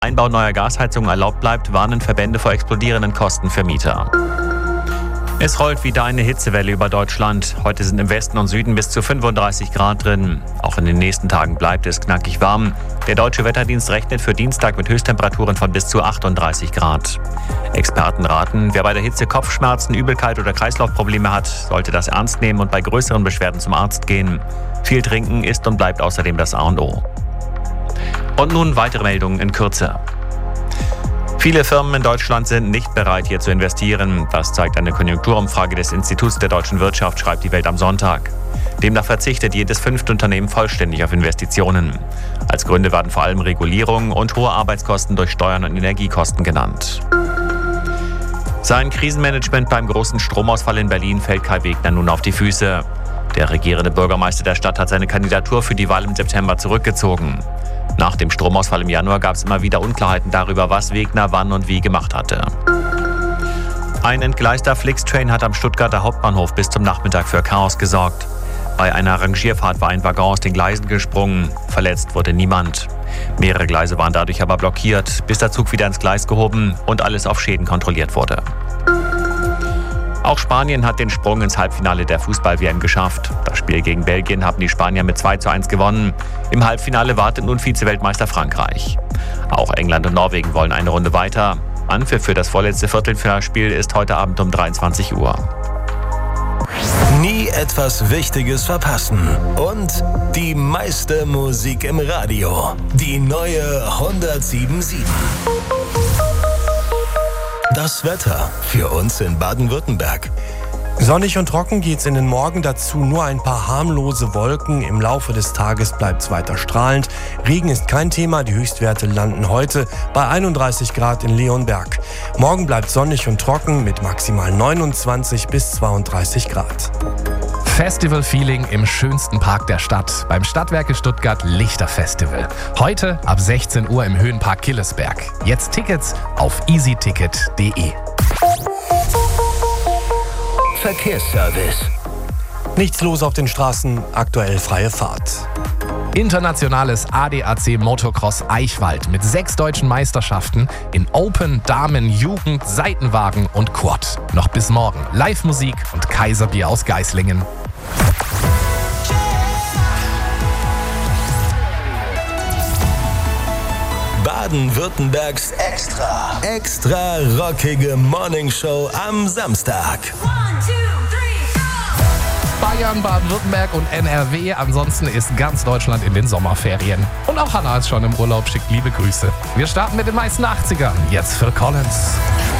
Einbau neuer Gasheizungen erlaubt bleibt, warnen Verbände vor explodierenden Kosten für Mieter. Es rollt wieder eine Hitzewelle über Deutschland. Heute sind im Westen und Süden bis zu 35 Grad drin. Auch in den nächsten Tagen bleibt es knackig warm. Der Deutsche Wetterdienst rechnet für Dienstag mit Höchsttemperaturen von bis zu 38 Grad. Experten raten, wer bei der Hitze Kopfschmerzen, Übelkeit oder Kreislaufprobleme hat, sollte das ernst nehmen und bei größeren Beschwerden zum Arzt gehen. Viel trinken ist und bleibt außerdem das A und O. Und nun weitere Meldungen in Kürze. Viele Firmen in Deutschland sind nicht bereit, hier zu investieren. Das zeigt eine Konjunkturumfrage des Instituts der deutschen Wirtschaft, schreibt die Welt am Sonntag. Demnach verzichtet jedes 5. Unternehmen vollständig auf Investitionen. Als Gründe werden vor allem Regulierung und hohe Arbeitskosten durch Steuern und Energiekosten genannt. Sein Krisenmanagement beim großen Stromausfall in Berlin fällt Kai Wegner nun auf die Füße. Der regierende Bürgermeister der Stadt hat seine Kandidatur für die Wahl im September zurückgezogen. Nach dem Stromausfall im Januar gab es immer wieder Unklarheiten darüber, was Wegner wann und wie gemacht hatte. Ein entgleister Flixtrain hat am Stuttgarter Hauptbahnhof bis zum Nachmittag für Chaos gesorgt. Bei einer Rangierfahrt war ein Waggon aus den Gleisen gesprungen. Verletzt wurde niemand. Mehrere Gleise waren dadurch aber blockiert, bis der Zug wieder ins Gleis gehoben und alles auf Schäden kontrolliert wurde. Auch Spanien hat den Sprung ins Halbfinale der Fußball-WM geschafft. Das Spiel gegen Belgien haben die Spanier mit 2:1 gewonnen. Im Halbfinale wartet nun Vize-Weltmeister Frankreich. Auch England und Norwegen wollen eine Runde weiter. Anpfiff für das vorletzte Viertelfinalspiel ist heute Abend um 23 Uhr. Nie etwas Wichtiges verpassen. Und die meiste Musik im Radio. Die neue 107.7. Das Wetter für uns in Baden-Württemberg. Sonnig und trocken geht's in den Morgen, dazu nur ein paar harmlose Wolken. Im Laufe des Tages bleibt's weiter strahlend. Regen ist kein Thema, die Höchstwerte landen heute bei 31 Grad in Leonberg. Morgen bleibt sonnig und trocken mit maximal 29 bis 32 Grad. Festival-Feeling im schönsten Park der Stadt, beim Stadtwerke Stuttgart Lichterfestival. Heute ab 16 Uhr im Höhenpark Killesberg. Jetzt Tickets auf easyticket.de. Verkehrsservice. Nichts los auf den Straßen, aktuell freie Fahrt. Internationales ADAC Motocross Eichwald mit 6 deutschen Meisterschaften in Open, Damen, Jugend, Seitenwagen und Quad. Noch bis morgen Live-Musik und Kaiserbier aus Geislingen. Baden-Württembergs extra rockige Morningshow am Samstag. Bayern, Baden-Württemberg und NRW. Ansonsten ist ganz Deutschland in den Sommerferien. Und auch Hannah ist schon im Urlaub, schickt liebe Grüße. Wir starten mit den meisten 80ern. Jetzt Phil Collins.